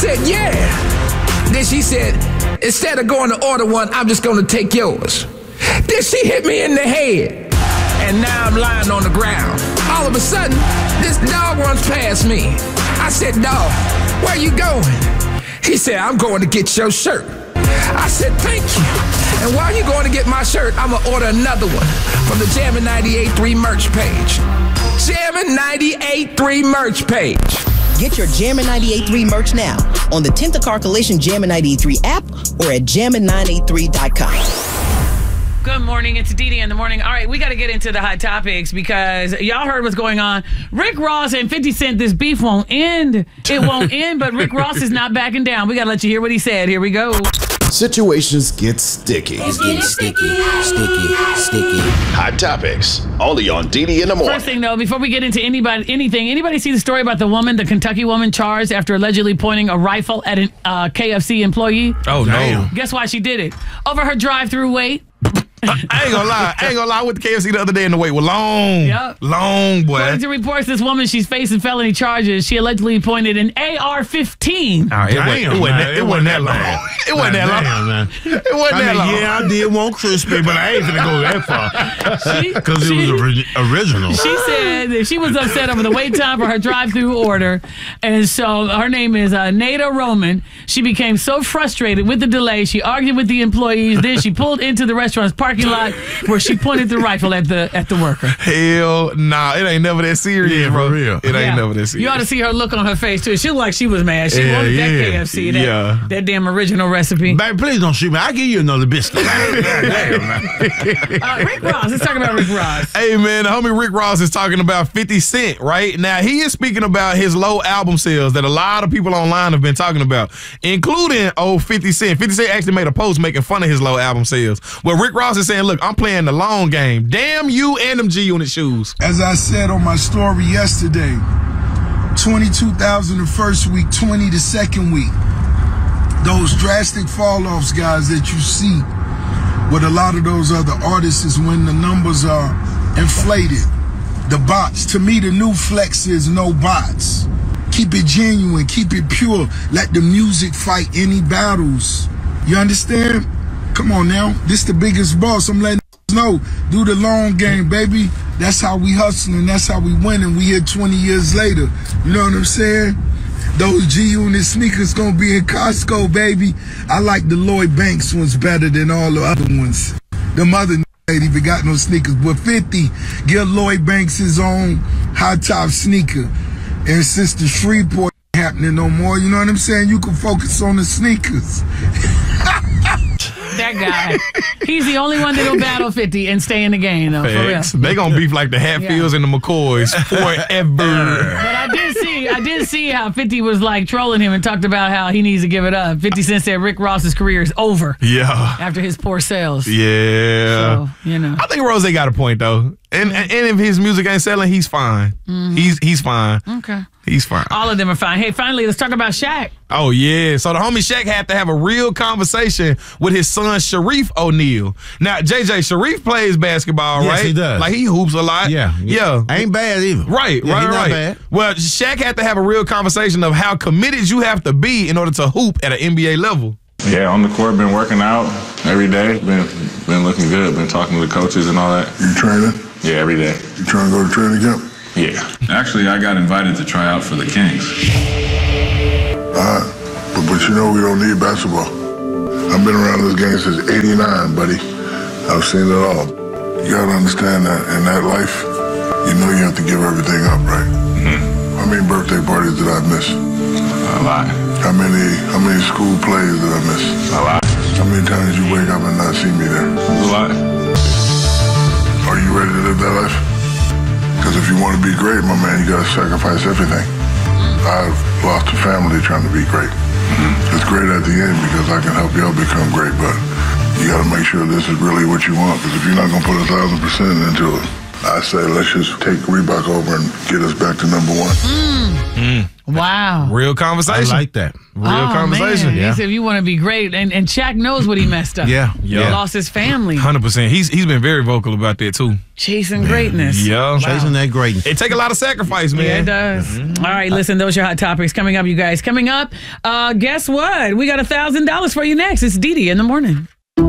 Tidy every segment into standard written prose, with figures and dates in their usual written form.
said, yeah. Then she said, instead of going to order one, I'm just going to take yours. Then she hit me in the head. And now I'm lying on the ground. All of a sudden, this dog runs past me. I said, dog, where you going? He said, I'm going to get your shirt. I said, thank you. And while you're going to get my shirt, I'm going to order another one from the Jammin' 98.3 merch page. Jammin' 98.3 merch page. Get your Jammin' 98.3 merch now on the Tinta Car Collision Jammin' 98.3 app or at jammin983.com. Good morning. It's Dee Dee in the morning. All right, we got to get into the hot topics because y'all heard what's going on. Rick Ross and 50 Cent, this beef won't end. It won't end, but Rick Ross is not backing down. We got to let you hear what he said. Here we go. Situations get sticky. It's getting sticky. Hot topics, only on Dee Dee in the morning. First thing, though, before we get into anybody see the story about the woman, the Kentucky woman charged after allegedly pointing a rifle at an KFC employee? Oh, no. Guess why she did it? Over her drive-through wait. I ain't gonna lie. I went to KFC the other day and the wait was long. Yep. Long, boy. According to reports, this woman, she's facing felony charges. She allegedly pointed an AR-15. It wasn't that long. It wasn't that long. Man. It wasn't that long. Yeah, I did want crispy, but I ain't gonna go that far because it was original. She said that she was upset over the wait time for her drive-through order, and so her name is Nada Roman. She became so frustrated with the delay, she argued with the employees. Then she pulled into the restaurant's parking lot where she pointed the rifle at the worker. Hell nah, it ain't never that serious, bro. For real. It ain't never that serious. You ought to see her look on her face too. She looked like she was mad. She wanted that KFC, that damn original recipe. Baby, please don't shoot me. I'll give you another biscuit. Rick Ross. Let's talk about Rick Ross. Hey man, the homie Rick Ross is talking about 50 Cent, right? Now he is speaking about his low album sales that a lot of people online have been talking about, including 50 Cent. 50 Cent actually made a post making fun of his low album sales. Well, Rick Ross is saying, look, I'm playing the long game. Damn you and them G-Unit shoes. As I said on my story yesterday, 22,000 the first week, 20 the second week. Those drastic fall-offs, guys, that you see with a lot of those other artists is when the numbers are inflated. The bots. To me, the new flex is no bots. Keep it genuine. Keep it pure. Let the music fight any battles. You understand? Come on now. This the biggest boss. I'm letting you know. Do the long game, baby. That's how we hustling. That's how we winning. We here 20 years later. You know what I'm saying? Those G-Unit sneakers gonna be in Costco, baby. I like the Lloyd Banks ones better than all the other ones. Them other ain't even got no sneakers. But 50, give Lloyd Banks his own high top sneaker. And since the Shreveport ain't happening no more, you know what I'm saying? You can focus on the sneakers. That guy. He's the only one that'll battle 50 and stay in the game, though, for real. They gonna beef like the Hatfields and the McCoys forever. But I did see how 50 was like trolling him and talked about how he needs to give it up. 50 Cent said Rick Ross's career is over. Yeah. After his poor sales. Yeah. So, you know. I think Rose got a point though. And if his music ain't selling, he's fine. Mm-hmm. He's fine. Okay. He's fine. All of them are fine. Hey, finally, let's talk about Shaq. Oh, yeah. So the homie Shaq had to have a real conversation with his son, Sharif O'Neal. Now, JJ, Sharif plays basketball, right? Yes, he does. Like, he hoops a lot. Yeah. Ain't bad either. Right, yeah, right. Not bad. Well, Shaq had to have a real conversation of how committed you have to be in order to hoop at an NBA level. Yeah, on the court, been working out every day. Been looking good. Been talking to the coaches and all that. You training? Yeah, every day. You trying to go to training camp? Yeah. Actually, I got invited to try out for the Kings. But you know we don't need basketball. I've been around this game since '89, buddy. I've seen it all. You gotta understand that in that life, you know you have to give everything up, right? Mm-hmm. How many birthday parties did I miss? A lot. How many school plays did I miss? A lot. How many times you wake up and not see me there? A lot. Are you ready to live that life? Because if you want to be great, my man, you gotta sacrifice everything. I've lost a family trying to be great. Mm-hmm. It's great at the end because I can help y'all become great, but you gotta make sure this is really what you want, because if you're not gonna put 1,000% into it, I say let's just take Reebok over and get us back to number one. Wow. Real conversation. I like that. Real conversation. Man. Yeah. He said, if you want to be great. And Shaq knows what he messed up. Yeah. He lost his family. 100%. He's been very vocal about that too. Chasing greatness. Yeah. Chasing that greatness. It take a lot of sacrifice, man. Yeah, it does. All right, listen, those are your hot topics coming up, you guys. Coming up, guess what? We got $1,000 for you next. It's Dee Dee in the morning.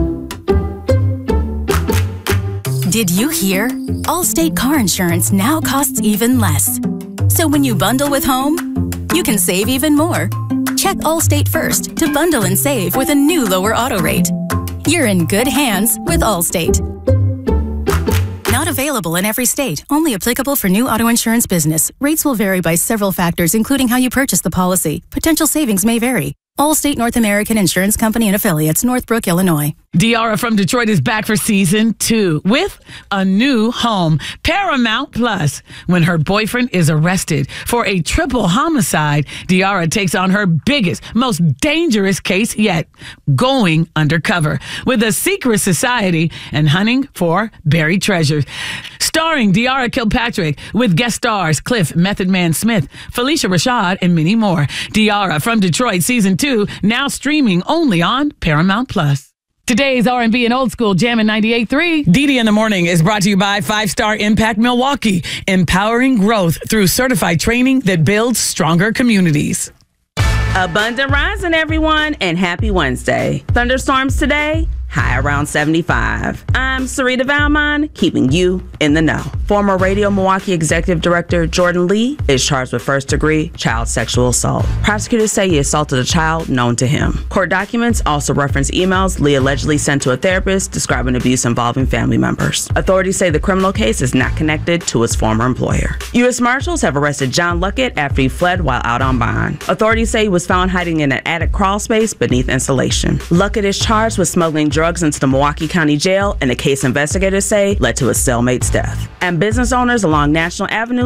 Did you hear? Allstate car insurance now costs even less. So when you bundle with home, you can save even more. Check Allstate first to bundle and save with a new lower auto rate. You're in good hands with Allstate. Not available in every state. Only applicable for new auto insurance business. Rates will vary by several factors, including how you purchase the policy. Potential savings may vary. Allstate North American Insurance Company and Affiliates, Northbrook, Illinois. Diarra from Detroit is back for season 2 with a new home, Paramount Plus. When her boyfriend is arrested for a triple homicide, Diarra takes on her biggest, most dangerous case yet, going undercover with a secret society and hunting for buried treasures. Starring Diarra Kilpatrick with guest stars Cliff Method Man Smith, Felicia Rashad, and many more. Diarra from Detroit season 2 now streaming only on Paramount Plus. Today's R&B and old school Jammin' 98.3. Dee Dee in the morning is brought to you by 5-Star Impact Milwaukee, empowering growth through certified training that builds stronger communities. Abundant rising, everyone, and happy Wednesday. Thunderstorms today, high around 75. I'm Sarita Valmon, keeping you in the know. Former Radio Milwaukee Executive Director Jordan Lee is charged with first-degree child sexual assault. Prosecutors say he assaulted a child known to him. Court documents also reference emails Lee allegedly sent to a therapist describing abuse involving family members. Authorities say the criminal case is not connected to his former employer. U.S. Marshals have arrested John Luckett after he fled while out on bond. Authorities say he was found hiding in an attic crawl space beneath insulation. Luckett is charged with smuggling drugs into the Milwaukee County Jail in a case investigators say led to his cellmate's death. And business owners along National Avenue